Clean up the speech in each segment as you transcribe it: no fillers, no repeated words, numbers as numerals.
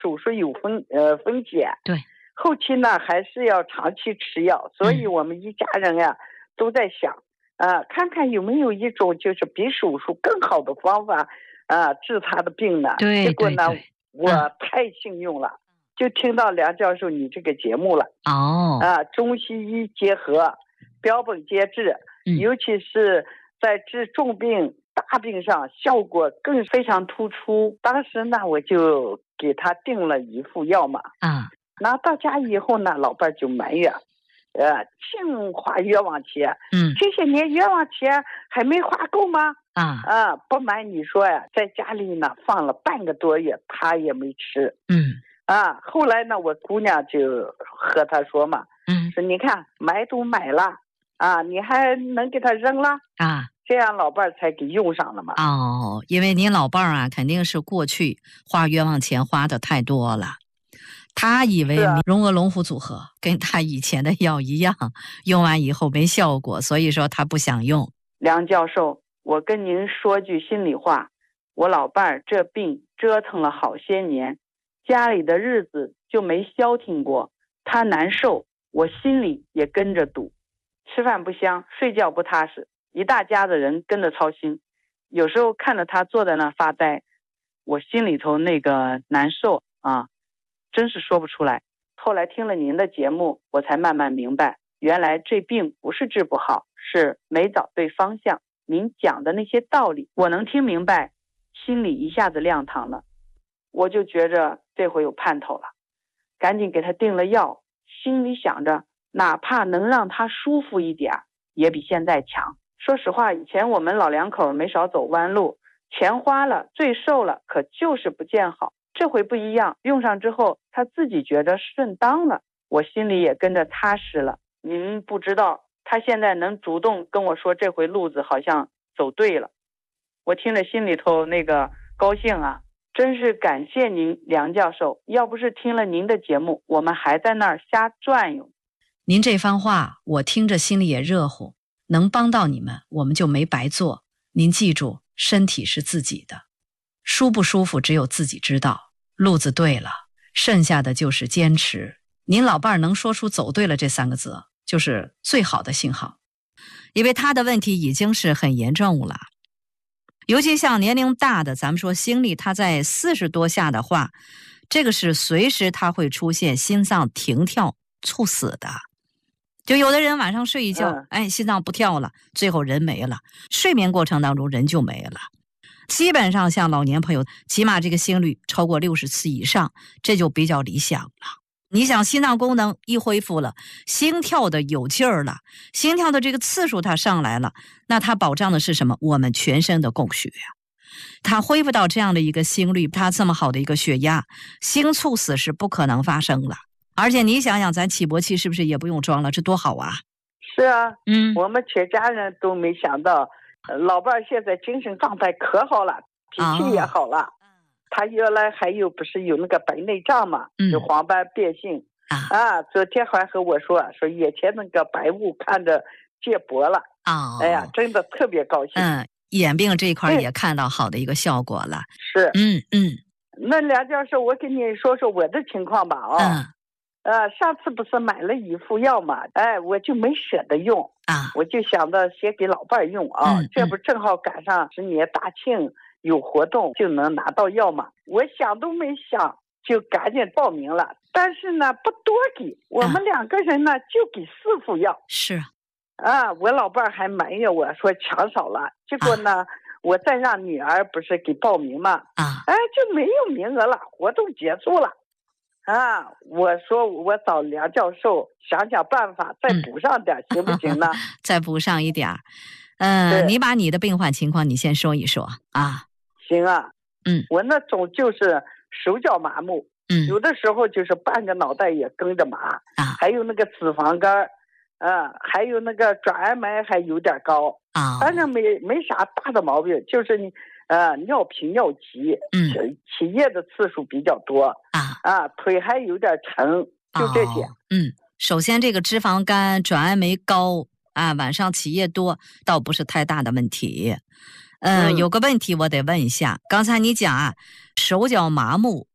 手术有风险， 对， 后期呢还是要长期吃药，所以我们一家人呀都在想看看有没有一种就是比手术更好的方法治他的病呢。 对， 结果呢， 对， 我太幸运了，就听到梁教授你这个节目了。中西医结合，标本兼治，尤其是在治重病大病上效果更非常突出。当时呢我就给他订了一副药嘛，拿到家以后呢，老伴就埋怨净花冤枉钱，这些年冤枉钱还没花够吗？不瞒你说呀，在家里呢放了半个多月，他也没吃。后来呢，我姑娘就和他说嘛，说你看买都买了你还能给他扔了这样老伴才给用上了嘛。 因为您老伴肯定是过去花冤枉钱花的太多了，他以为荣俄龙虎组合跟他以前的药一样，用完以后没效果，所以说他不想用。 梁教授，我跟您说句心里话，我老伴这病折腾了好些年，家里的日子就没消停过，他难受，我心里也跟着堵，吃饭不香，睡觉不踏实，一大家子人跟着操心。有时候看着他坐在那发呆，我心里头那个难受真是说不出来。后来听了您的节目，我才慢慢明白，原来这病不是治不好，是没找对方向。您讲的那些道理我能听明白，心里一下子亮堂了。我就觉着这回有盼头了，赶紧给他订了药，心里想着哪怕能让他舒服一点也比现在强。说实话，以前我们老两口没少走弯路，钱花了，罪受了，可就是不见好。这回不一样，用上之后他自己觉得顺当了，我心里也跟着踏实了。您不知道，他现在能主动跟我说这回路子好像走对了，我听着心里头那个高兴真是感谢您梁教授，要不是听了您的节目，我们还在那儿瞎转悠。 您这番话我听着心里也热乎，能帮到你们我们就没白做。您记住，身体是自己的，舒不舒服只有自己知道，路子对了，剩下的就是坚持。您老伴能说出走对了这3个字，就是最好的信号，因为他的问题已经是很严重了。尤其像年龄大的，咱们说心率他在40多下的话，这个是随时他会出现心脏停跳猝死的。就有的人晚上睡一觉心脏不跳了，最后人没了，睡眠过程当中人就没了。基本上像老年朋友，起码这个心率超过60次以上，这就比较理想了。你想心脏功能一恢复了，心跳的有劲儿了，心跳的这个次数它上来了，那它保障的是什么？我们全身的供血它恢复到这样的一个心率，它这么好的一个血压，心猝死是不可能发生了。而且你想想，咱起搏器是不是也不用装了？这多好啊！ 是啊，我们全家人都没想到，老伴现在精神状态可好了，脾气也好了。他原来还有不是有那个白内障嘛，有黄斑变性昨天还和我说眼前那个白雾看着戒薄了哎呀，真的特别高兴。 眼病这一块也看到好的一个效果了。 是那梁教授，我跟你说说我的情况吧上次不是买了一副药嘛，我就没舍得用我就想着先给老伴用这不正好赶上10年大庆有活动，就能拿到药嘛。我想都没想就赶紧报名了，但是呢不多给，我们2个人呢就给4副药。 是我老伴还埋怨我说抢少了，结果呢我再让女儿不是给报名嘛就没有名额了，活动结束了我说我找梁教授想想办法再补上点行不行呢？ 再补上一点你把你的病患情况你先说一说行我那种就是手脚麻木有的时候就是半个脑袋也跟着麻还有那个脂肪肝还有那个转氨酶还有点高反正没啥大的毛病，就是你尿频尿急起夜的次数比较多腿还有点沉，就这些首先这个脂肪肝转氨酶高晚上起夜多倒不是太大的问题有个问题我得问一下，刚才你讲手脚麻木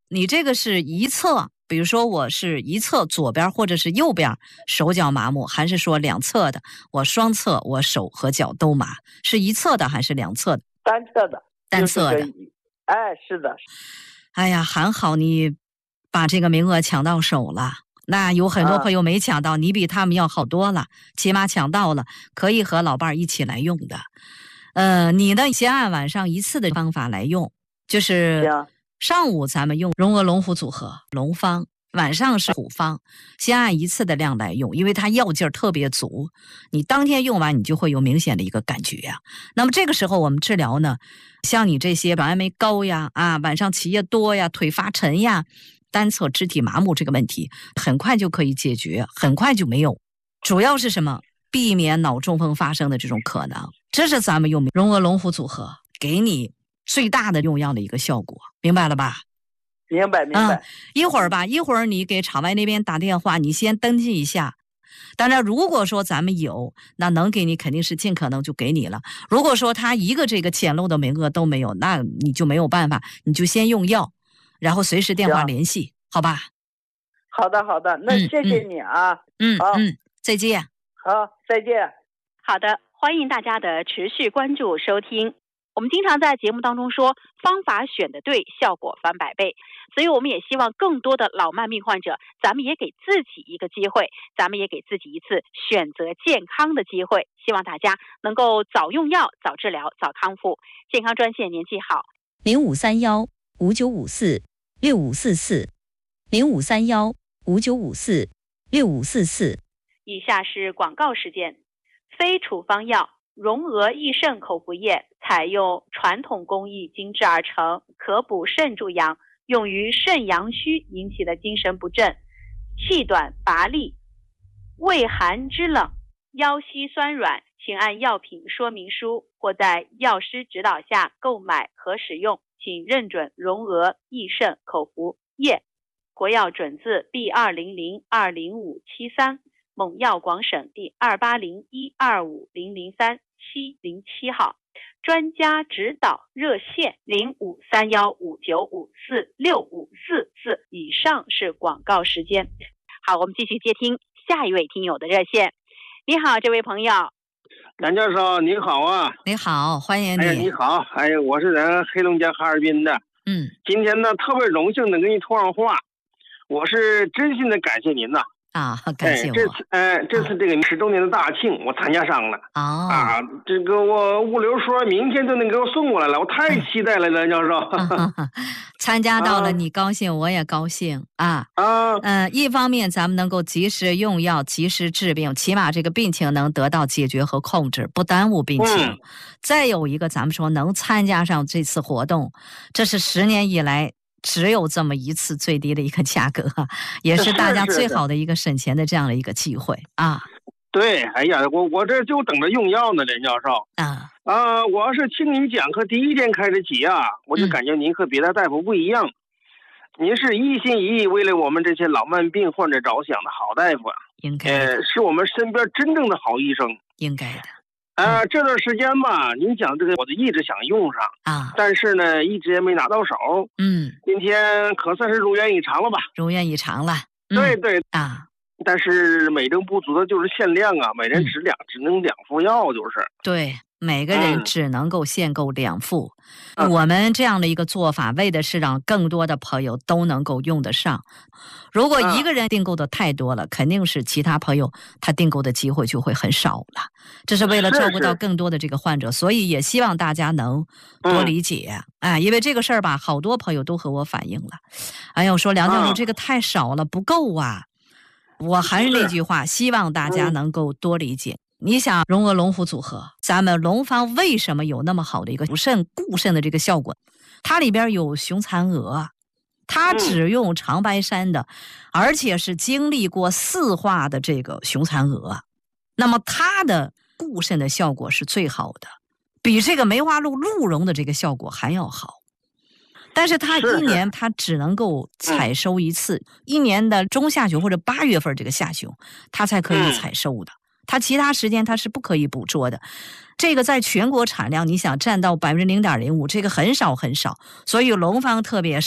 你这个是一侧，比如说我是一侧左边或者是右边手脚麻木，还是说两侧的？我双侧我手和脚都麻，是一侧的还是两侧的？ 单侧的。 单侧的。 是的。 哎呀，还好你把这个名额抢到手了。那有很多朋友没抢到，你比他们要好多了，起码抢到了，可以和老伴儿一起来用的。你呢，先按晚上一次的方法来用，就是上午咱们用荣鹅龙虎组合龙方，晚上是虎方，先按一次的量来用，因为它药劲儿特别足，你当天用完你就会有明显的一个感觉呀。那么这个时候我们治疗呢，像你这些卵氨酶高呀，晚上起夜多呀，腿发沉呀，单侧肢体麻木这个问题很快就可以解决，很快就没有。主要是什么？避免脑中风发生的这种可能，这是咱们用荣鹅龙虎组合给你最大的用药的一个效果，明白了吧？ 明白。 一会儿你给场外那边打电话，你先登记一下。当然如果说咱们有，那能给你肯定是尽可能就给你了。如果说他一个这个简陋的名额都没有，那你就没有办法，你就先用药，然后随时电话联系，好吧？ 好的，那谢谢你啊。 再见。 好，再见。 好的，欢迎大家的持续关注收听。我们经常在节目当中说，方法选得对，效果翻百倍。所以我们也希望更多的老慢病患者，咱们也给自己一个机会，咱们也给自己一次选择健康的机会。希望大家能够早用药，早治疗，早康复。健康专线联系好 0531-5954-6544，0531-5954-6544。 以下是广告时间。非处方药荣鹅益肾口服液采用传统工艺精制而成，可补肾助阳，用于肾阳虚引起的精神不振、气短乏力、畏寒肢冷、腰膝酸软，请按药品说明书或在药师指导下购买和使用，请认准荣鹅益肾口服液，国药准字 B200-20573，蒙药广省第280125003-707号，专家指导热线053159546544。以上是广告时间。好，我们继续接听下一位听友的热线。你好，这位朋友。 梁教授你好啊。 你好，欢迎你。 你好，我是咱黑龙江哈尔滨的。今天呢特别荣幸的跟你通上话，我是真心的感谢您呐。 感谢我。 这次这个10周年的大庆我参加上了。这个我物流说明天就能给我送过来了，我太期待了，梁教授。 参加到了，你高兴我也高兴一方面咱们能够及时用药，及时治病，起码这个病情能得到解决和控制，不耽误病情。再有一个，咱们说能参加上这次活动，这是10年以来只有这么一次最低的一个价格，也是大家最好的一个省钱的这样的一个机会对，我这就等着用药呢，梁教授。我要是听您讲课第一天开始起我就感觉您和别的大夫不一样，您是一心一意为了我们这些老慢病患者着想的好大夫应该是我们身边真正的好医生， 应该的。 这段时间吧，您讲这个我就一直想用上但是呢一直也没拿到手。今天可算是如愿以偿了吧？ 如愿以偿了。 对但是美中不足的就是限量每人只能2副药，就是对，每个人只能够限购2副。我们这样的一个做法，为的是让更多的朋友都能够用得上。如果一个人订购的太多了，肯定是其他朋友他订购的机会就会很少了。这是为了照顾到更多的这个患者，所以也希望大家能多理解因为这个事儿吧，好多朋友都和我反映了。我说梁教授这个太少了，不够我还是那句话，希望大家能够多理解。你想荣鹅龙虎组合，咱们龙方为什么有那么好的一个补肾固肾的这个效果？它里边有雄蚕蛾，它只用长白山的，而且是经历过4化的这个雄蚕蛾，那么它的固肾的效果是最好的，比这个梅花鹿鹿茸的这个效果还要好。但是它1年它只能够采收一次，1年的中下旬或者8月份这个下旬它才可以采收的，它其他时间它是不可以捕捉的。这个在全国产量你想占到 0.05%， 这个很少很少，所以龙方特别少。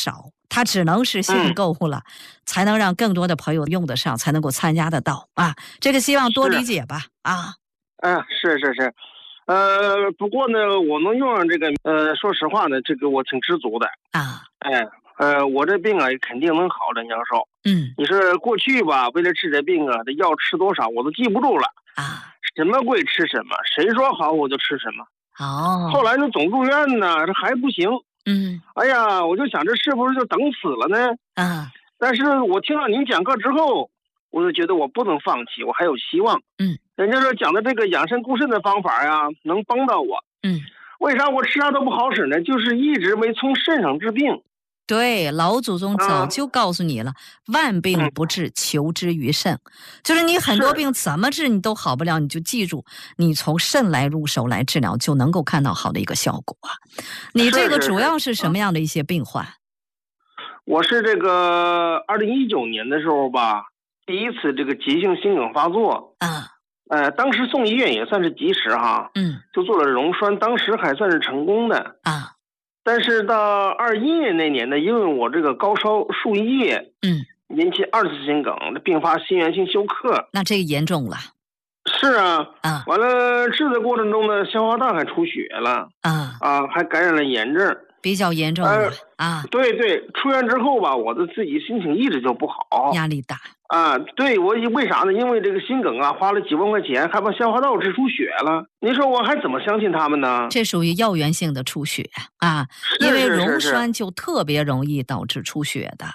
它只能是限购了，才能让更多的朋友用得上，才能够参加得到啊。这个希望多理解吧啊。 是，不过呢，我能用上这个，说实话呢，这个我挺知足的啊。 我这病啊肯定能好，任教授。你说过去吧，为了治这病啊，这药吃多少我都记不住了啊， 什么贵吃什么，谁说好我就吃什么。后来就总住院呢，这还不行。哎呀，我就想这是不是就等死了呢？但是我听到您讲课之后，我就觉得我不能放弃，我还有希望。人家说讲的这个养肾固肾的方法呀，能帮到我。为啥我吃啥都不好使呢？就是一直没从肾上治病。 对，老祖宗早就告诉你了，万病不治，求之于肾。就是你很多病怎么治你都好不了，你就记住，你从肾来入手来治疗，就能够看到好的一个效果。你这个主要是什么样的一些病患？ 我是这个2019年的时候吧，第一次这个急性心梗发作。当时送医院也算是及时哈。就做了溶栓，当时还算是成功的啊。但是到21年那年呢，因为我这个高烧数夜，引起2次心梗，并发心源性休克， 那这个严重了。 是啊，完了治的过程中呢，消化道还出血了，还感染了炎症， 比较严重了对，出院之后吧，我的自己心情一直就不好， 压力大对，我为啥呢？因为这个心梗啊，花了几万块钱，还把消化道治出血了。你说我还怎么相信他们呢？ 这属于药源性的出血啊，因为溶栓就特别容易导致出血的。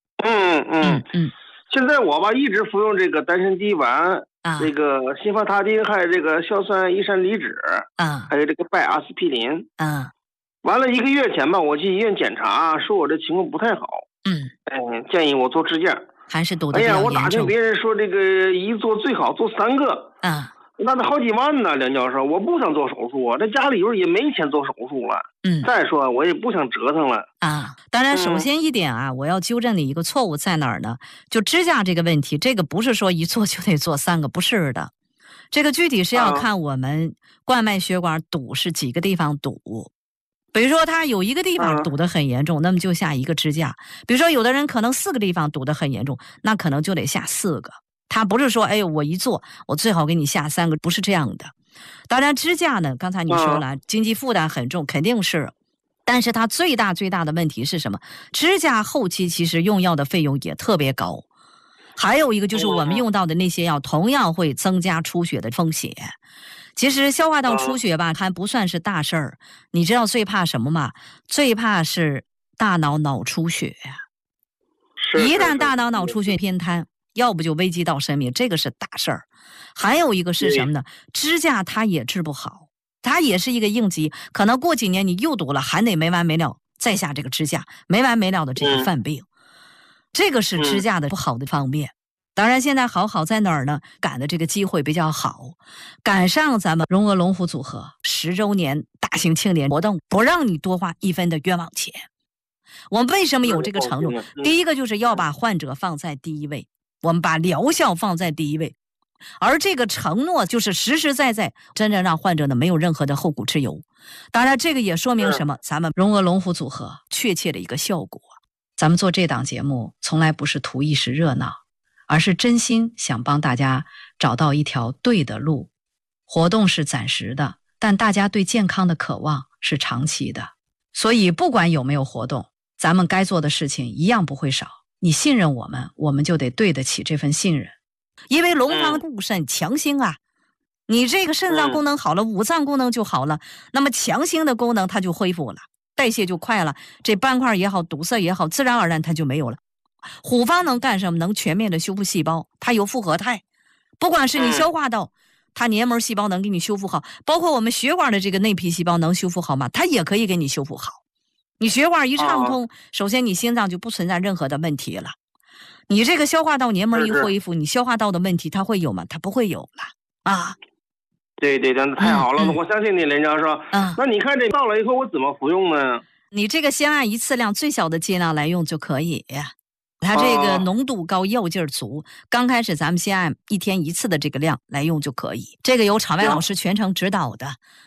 现在我吧一直服用这个丹参滴丸，这个辛伐他汀，还有这个硝酸伊山梨酯，还有这个拜阿司匹林。完了1个月前吧，我去医院检查，说我这情况不太好。建议我做支架。 还是堵得比较严重。 我打听别人说这个一做最好做3个，那得好几万呢，梁教授，我不想做手术啊，这家里边也没钱做手术了。再说我也不想折腾了当然，首先一点我要纠正你一个错误在哪儿呢？就支架这个问题，这个不是说一做就得做3个，不是的。这个具体是要看我们冠脉血管堵是几个地方堵。比如说他有一个地方堵得很严重，那么就下1个支架。比如说有的人可能4个地方堵得很严重，那可能就得下4个。他不是说我一做我最好给你下3个，不是这样的。当然支架呢，刚才你说了经济负担很重，肯定是，但是它最大的问题是什么？支架后期其实用药的费用也特别高，还有一个就是我们用到的那些药同样会增加出血的风险。其实消化道出血吧，还不算是大事儿。你知道最怕什么吗？最怕是大脑出血呀。一旦大脑出血偏瘫，要不就危及到生命，这个是大事儿。还有一个是什么呢？支架它也治不好，它也是一个应急，可能过几年你又堵了，还得没完没了再下这个支架，没完没了的这个犯病。这个是支架的不好的方面。当然现在好在哪儿呢？赶的这个机会比较好，赶上咱们荣俄龙虎组合10周年大型庆典活动，不让你多花1分的冤枉钱。我们为什么有这个承诺？第一个就是要把患者放在第一位，我们把疗效放在第一位，而这个承诺就是实实在在真正让患者呢没有任何的后顾之忧。当然这个也说明什么？咱们荣俄龙虎组合确切的一个效果。咱们做这档节目从来不是图一时热闹，而是真心想帮大家找到一条对的路。活动是暂时的，但大家对健康的渴望是长期的。所以不管有没有活动，咱们该做的事情一样不会少。你信任我们，我们就得对得起这份信任。因为龙方固肾强心你这个肾脏功能好了，五脏功能就好了，那么强心的功能它就恢复了，代谢就快了，这斑块也好，堵塞也好，自然而然它就没有了。虎方能干什么？能全面的修复细胞，它有复合态。不管是你消化道，它黏膜细胞能给你修复好，包括我们血管的这个内皮细胞能修复好吗？它也可以给你修复好。你血管一畅通，首先你心脏就不存在任何的问题了。你这个消化道黏膜一恢复，你消化道的问题它会有吗？它不会有了对，那太好了，我相信你，林教授。那你看这到了以后我怎么服用呢？ 你这个先按1次量最小的剂量来用就可以。它这个浓度高，药劲儿足。刚开始咱们先按1天1次的这个量来用就可以。这个由场外老师全程指导的。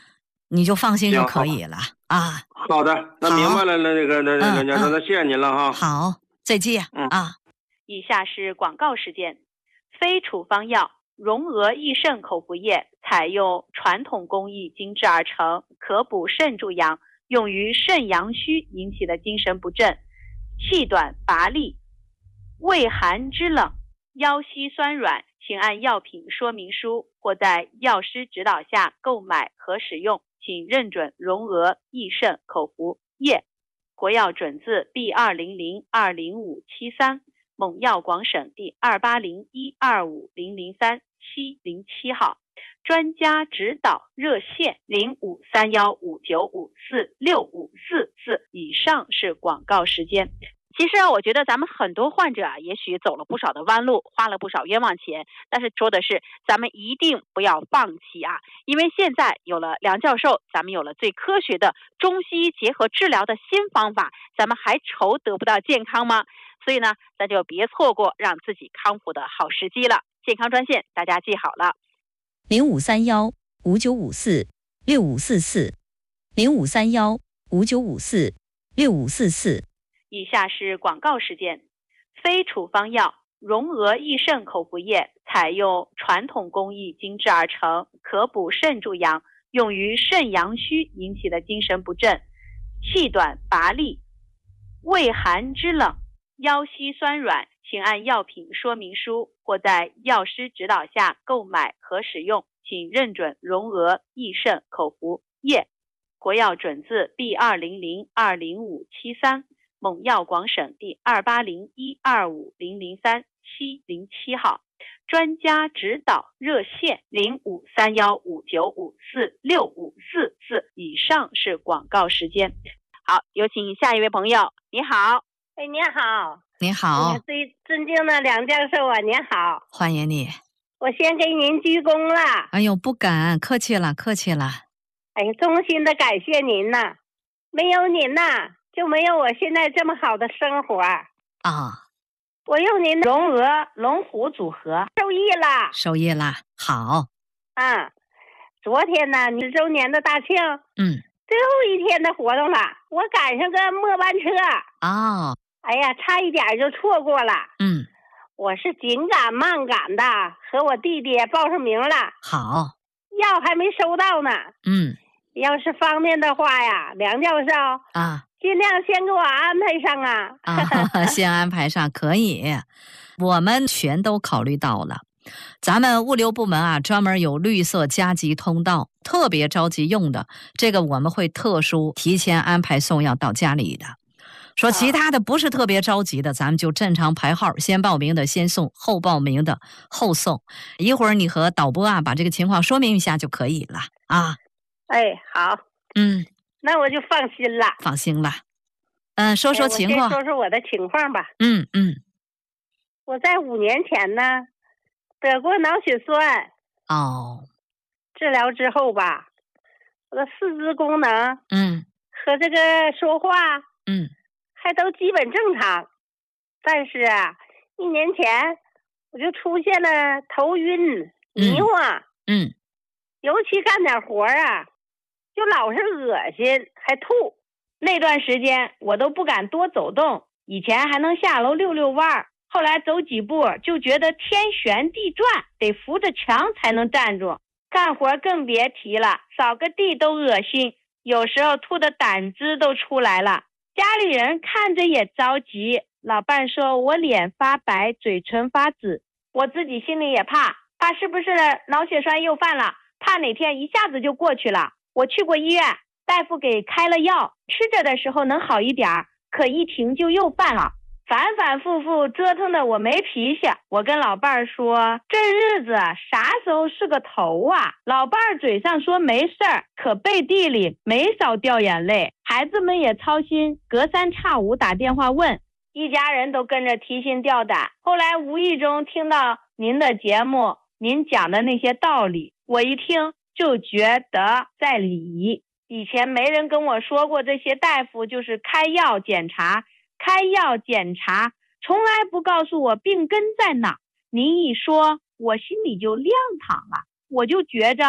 你就放心就可以了啊。 好的，那明白了，那谢谢您了哈。 好，再见啊。 以下是广告时间。非处方药荣额益肾口服液采用传统工艺精制而成，可补肾助阳，用于肾阳虚引起的精神不振、气短乏力、畏寒肢冷、腰膝酸软，请按药品说明书或在药师指导下购买和使用，请认准荣额益肾口服液，国药准字 B200-20573，蒙药广省第280125003-707号，专家指导热线053159546544。以上是广告时间。其实我觉得咱们很多患者也许走了不少的弯路，花了不少冤枉钱，但是说的是咱们一定不要放弃啊！因为现在有了梁教授，咱们有了最科学的中西医结合治疗的新方法，咱们还愁得不到健康吗？所以呢，咱就别错过让自己康复的好时机了。健康专线大家记好了 0531-5954-6544，0531-5954-6544。 以下是广告时间。非处方药荣额益肾口服液采用传统工艺精制而成，可补肾助阳，用于肾阳虚引起的精神不振、气短乏力、畏寒肢冷、腰膝酸软，请按药品说明书或在药师指导下购买和使用，请认准荣额益肾口服液，国药准字 B200-20573，蒙药广省第280125003-707号，专家指导热线053159546544。以上是广告时间。好，有请下一位朋友。你好。 你好。 你好， 最尊敬的梁教授啊，您好， 欢迎你。 我先给您鞠躬了。 哎呦，不敢，客气了，客气了。 哎，衷心的感谢您呐，没有您呐，就没有我现在这么好的生活啊。我用您的荣额龙虎组合受益了， 好啊。昨天呢，10周年的大庆，最后一天的活动了，我赶上个末班车哎呀，差一点就错过了。我是紧赶慢赶的，和我弟弟报上名了。 好， 药还没收到呢。要是方便的话呀，梁教授尽量先给我安排上先安排上可以，我们全都考虑到了。咱们物流部门专门有绿色加急通道，特别着急用的，这个我们会特殊提前安排送药到家里的。说其他的不是特别着急的，咱们就正常排号，先报名的先送，后报名的后送。一会儿你和导播把这个情况说明一下就可以了哎，好。那我就放心了。 放心了。说说情况。 我先说说我的情况吧。我在5年前呢得过脑血栓。治疗之后吧，我的四肢功能和这个说话还都基本正常，但是1年前我就出现了头晕、迷糊，尤其干点活就老是恶心还吐。 那段时间我都不敢多走动，以前还能下楼溜溜弯，后来走几步就觉得天旋地转，得扶着墙才能站住，干活更别提了，扫个地都恶心，有时候吐的胆汁都出来了。家里人看着也着急，老伴说我脸发白，嘴唇发紫，我自己心里也怕是不是脑血栓又犯了，怕哪天一下子就过去了。我去过医院，大夫给开了药，吃着的时候能好一点，可一停就又犯了，反反复复折腾的我没脾气。我跟老伴儿说，这日子啥时候是个头老伴儿嘴上说没事儿，可背地里没少掉眼泪。孩子们也操心，隔三差五打电话问，一家人都跟着提心吊胆。后来无意中听到您的节目，您讲的那些道理，我一听就觉得在理。以前没人跟我说过，这些大夫就是开药检查，从来不告诉我病根在哪。您一说，我心里就亮堂了，我就觉着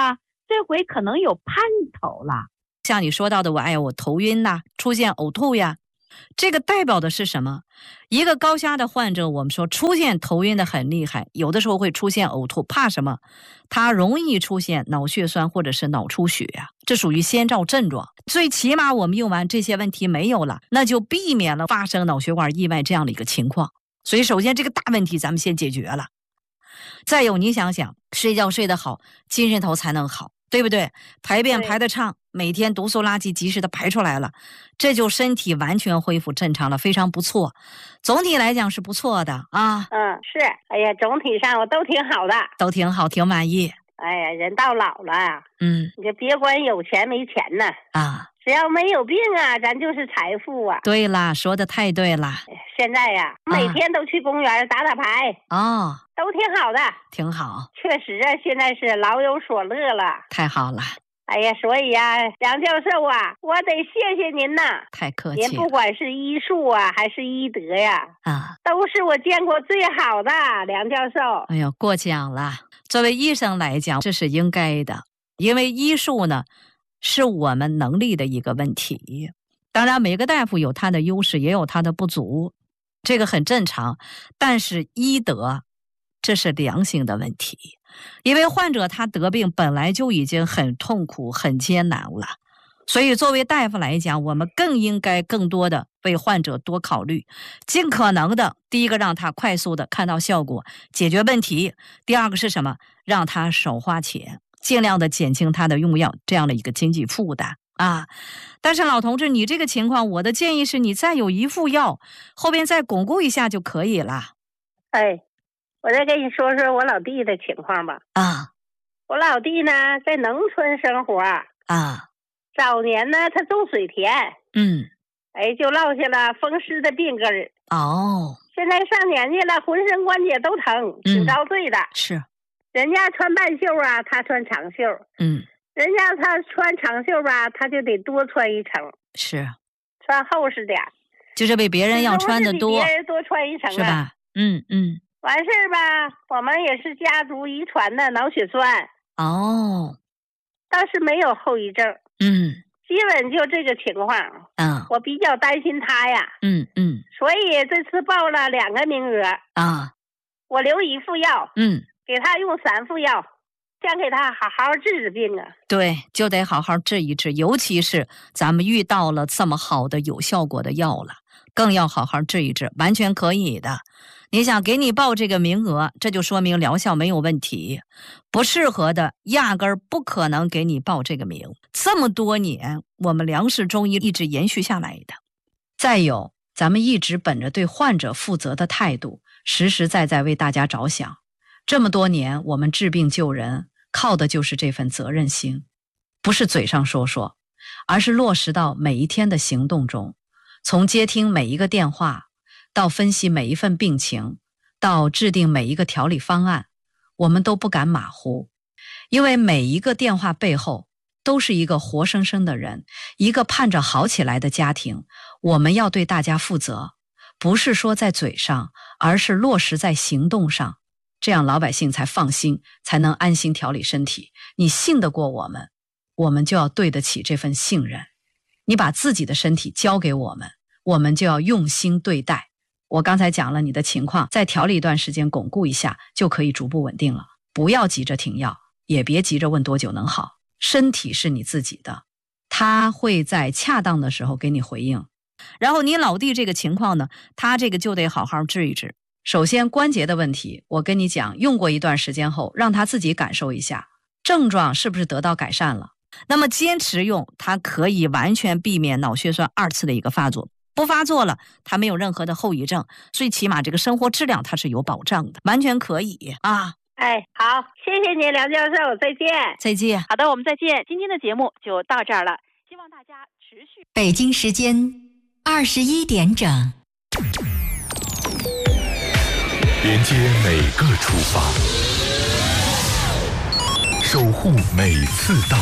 这回可能有盼头了。 像你说到的，我头晕呐，出现呕吐呀，这个代表的是什么？一个高压的患者，我们说出现头晕的很厉害，有的时候会出现呕吐，怕什么？它容易出现脑血栓或者是脑出血呀，这属于先兆症状。最起码我们用完这些问题没有了，那就避免了发生脑血管意外这样的一个情况。所以首先这个大问题咱们先解决了。再有你想想，睡觉睡得好，精神头才能好，对不对？排便排得畅，每天毒素垃圾及时的排出来了，这就身体完全恢复正常了，非常不错。总体来讲是不错的啊。 是，哎呀，总体上我都挺好的， 都挺好，挺满意。 哎呀，人到老了，你就别管有钱没钱呢只要没有病啊，咱就是财富啊。 对啦，说的太对了。 现在呀，每天都去公园打打牌都挺好的， 挺好。 确实啊，现在是老有所乐了。 太好了。 哎呀，所以呀，梁教授啊，我得谢谢您呐。 太客气了。 您不管是医术啊，还是医德呀，都是我见过最好的，梁教授。 哎呦，过奖了。作为医生来讲，这是应该的，因为医术呢，是我们能力的一个问题。当然，每个大夫有他的优势，也有他的不足，这个很正常。但是医德，这是良心的问题。因为患者他得病本来就已经很痛苦很艰难了，所以作为大夫来讲，我们更应该更多的为患者多考虑，尽可能的第一个让他快速的看到效果解决问题，第二个是什么？让他少花钱，尽量的减轻他的用药这样的一个经济负担但是老同志，你这个情况，我的建议是你再有一副药，后边再巩固一下就可以了。 我再跟你说说我老弟的情况吧。我老弟呢，在农村生活早年呢，他种水田，就落下了风湿的病根儿。现在上年纪了，浑身关节都疼，挺遭罪的。 是， 人家穿半袖啊，他穿长袖。人家他穿长袖吧，他就得多穿一层。 是， 穿厚实点， 就是比别人要穿的多， 比别人多穿一层是吧？ 完事儿吧，我们也是家族遗传的脑血栓。倒是没有后遗症。基本就这个情况。我比较担心他呀。所以这次报了2个名额。我留1副药。给他用3副药，想给他好好治治病啊。 对，就得好好治一治，尤其是咱们遇到了这么好的有效果的药了，更要好好治一治，完全可以的。你想给你报这个名额，这就说明疗效没有问题，不适合的压根儿不可能给你报这个名。这么多年我们梁氏中医一直延续下来的。再有，咱们一直本着对患者负责的态度，实实在在为大家着想。这么多年我们治病救人，靠的就是这份责任心，不是嘴上说说，而是落实到每一天的行动中。从接听每一个电话，到分析每一份病情，到制定每一个调理方案，我们都不敢马虎。因为每一个电话背后都是一个活生生的人，一个盼着好起来的家庭。我们要对大家负责，不是说在嘴上，而是落实在行动上，这样老百姓才放心，才能安心调理身体。你信得过我们，我们就要对得起这份信任。你把自己的身体交给我们，我们就要用心对待。我刚才讲了你的情况，再调理一段时间，巩固一下，就可以逐步稳定了。不要急着停药，也别急着问多久能好。身体是你自己的，他会在恰当的时候给你回应。然后你老弟这个情况呢，他这个就得好好治一治。首先关节的问题，我跟你讲，用过一段时间后，让他自己感受一下症状是不是得到改善了。那么坚持用，他可以完全避免脑血栓2次的一个发作。不发作了，他没有任何的后遗症，最起码这个生活质量它是有保障的，完全可以啊。 好，谢谢您梁教授，再见。 再见。 好的，我们再见。今天的节目就到这儿了，希望大家持续。 北京时间21点整， 连接每个出发，守护每次到